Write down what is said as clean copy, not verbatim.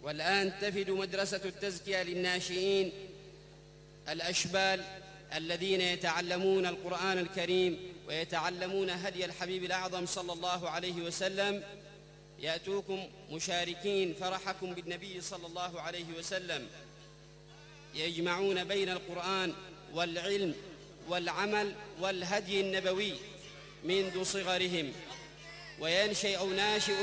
والآن تفد مدرسة التزكية للناشئين الأشبال الذين يتعلمون القرآن الكريم ويتعلمون هدي الحبيب الأعظم صلى الله عليه وسلم، يأتوكم مشاركين فرحكم بالنبي صلى الله عليه وسلم، يجمعون بين القرآن والعلم والعمل والهدي النبوي منذ صغرهم، وينشأ ناشئ